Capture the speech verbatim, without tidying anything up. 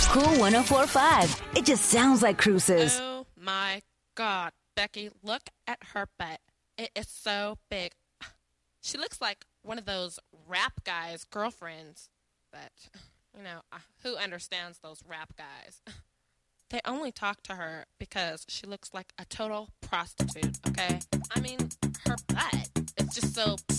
Cool one oh four point five. It just sounds like Cruces. Oh my God, Becky, look at her butt. It is so big. She looks like one of those rap guys' girlfriends. But, you know, uh, who understands those rap guys? They only talk to her because she looks like a total prostitute, okay? I mean, her butt is just so